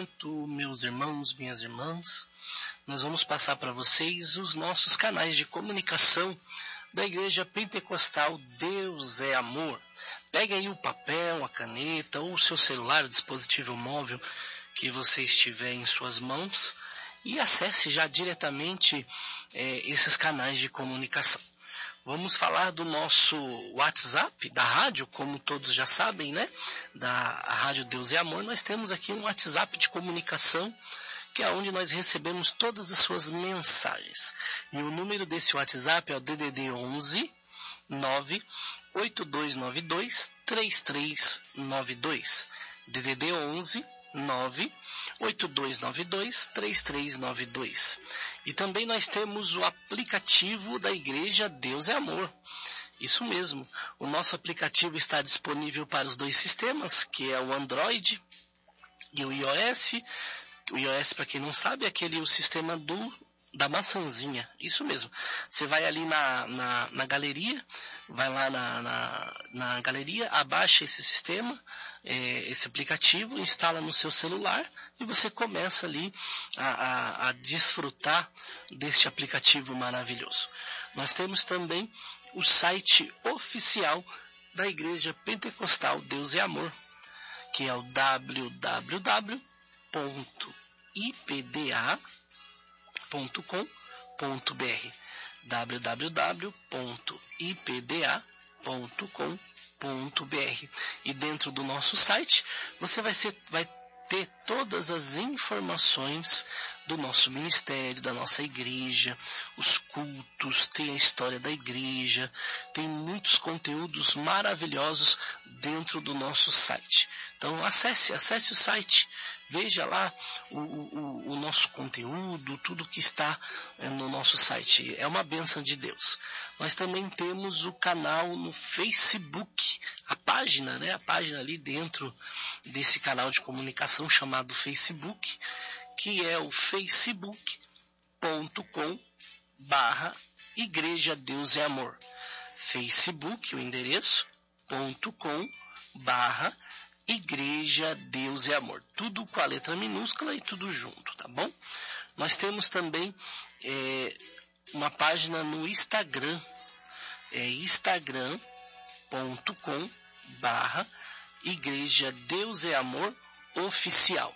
momento, meus irmãos, minhas irmãs, nós vamos passar para vocês os nossos canais de comunicação da Igreja Pentecostal Deus é Amor. Pegue aí o papel, a caneta ou o seu celular, o dispositivo móvel que você estiver em suas mãos e acesse já diretamente esses canais de comunicação. Vamos falar do nosso WhatsApp, da rádio, como todos já sabem, né? Da Rádio Deus é Amor. Nós temos aqui um WhatsApp de comunicação, que é onde nós recebemos todas as suas mensagens. E o número desse WhatsApp é o DDD 11 98292 3392. DDD 11 98292 3392. E também nós temos o aplicativo da Igreja Deus é Amor. Isso mesmo, o nosso aplicativo está disponível para os dois sistemas, que é o Android e o iOS. O iOS, para quem não sabe, é o sistema da maçãzinha. Isso mesmo. Você vai ali na galeria, vai lá na galeria, abaixa esse sistema, esse aplicativo, instala no seu celular e você começa ali a desfrutar deste aplicativo maravilhoso. Nós temos também o site oficial da Igreja Pentecostal Deus é Amor, que é o www.ipda.com.br www.ipda.com.br. E dentro do nosso site você vai ter todas as informações do nosso ministério, da nossa igreja, os cultos, tem a história da igreja, tem muitos conteúdos maravilhosos dentro do nosso site. Então acesse o site, veja lá o nosso conteúdo, tudo que está no nosso site. É uma bênção de Deus. Nós também temos o canal no Facebook, a página ali dentro desse canal de comunicação chamado Facebook, que é o facebook.com/Igreja Deus é Amor. Facebook, o endereço, .com/Igreja Deus é Amor. Tudo com a letra minúscula e tudo junto, tá bom? Nós temos também uma página no Instagram, instagram.com/Igreja Deus é Amor Oficial.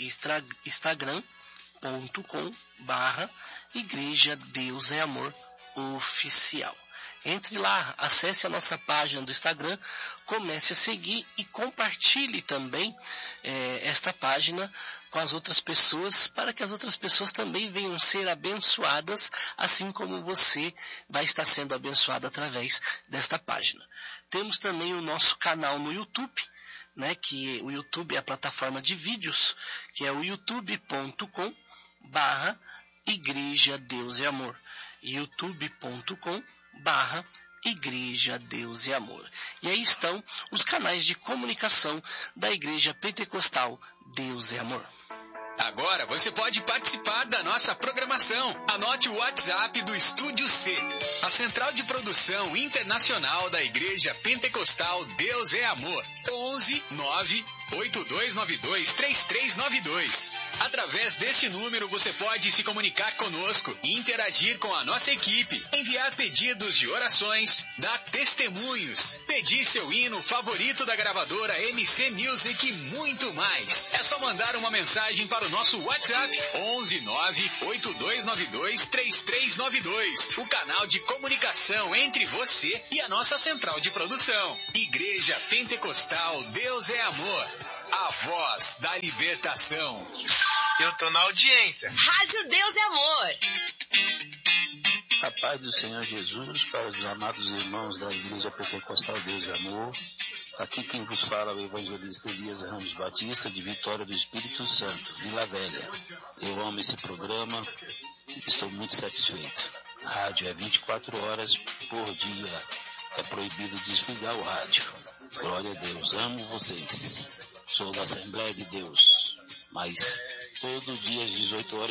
instagram.com/Igreja Deus é Amor Oficial. Entre lá, acesse a nossa página do Instagram, comece a seguir e compartilhe também esta página com as outras pessoas, para que as outras pessoas também venham ser abençoadas, assim como você vai estar sendo abençoado através desta página. Temos também o nosso canal no YouTube, né, que o YouTube é a plataforma de vídeos, que é o youtube.com/Igreja Deus é Amor. youtube.com/Igreja Deus é Amor. E aí estão os canais de comunicação da Igreja Pentecostal Deus é Amor. Agora você pode participar da nossa programação. Anote o WhatsApp do Estúdio C, a central de produção internacional da Igreja Pentecostal Deus é Amor. 11 98292 3392. Através deste número você pode se comunicar conosco e interagir com a nossa equipe, enviar pedidos de orações, dar testemunhos, pedir seu hino favorito da gravadora MC Music e muito mais. É só mandar uma mensagem para o nosso WhatsApp 11 98292 3392. O canal de comunicação entre você e a nossa central de produção. Igreja Pentecostal Deus é Amor, a voz da libertação. Eu tô na audiência. Rádio Deus é Amor. A paz do Senhor Jesus para os amados irmãos da Igreja Pentecostal Deus é Amor. Aqui quem vos fala é o evangelista Elias Ramos Batista, de Vitória do Espírito Santo, Vila Velha. Eu amo esse programa e estou muito satisfeito. A rádio é 24 horas por dia. É proibido desligar o rádio. Glória a Deus, amo vocês. Sou da Assembleia de Deus, mas todo dia às 18 horas